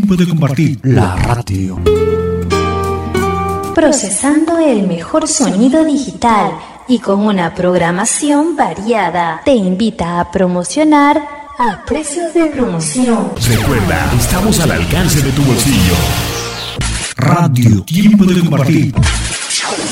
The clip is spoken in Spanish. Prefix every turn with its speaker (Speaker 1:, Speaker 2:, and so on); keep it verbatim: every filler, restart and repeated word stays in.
Speaker 1: Tiempo de compartir. La radio.
Speaker 2: Procesando el mejor sonido digital y con una programación variada. Te invita a promocionar a precios de promoción.
Speaker 1: Recuerda, estamos al alcance de tu bolsillo. Radio. Tiempo de compartir.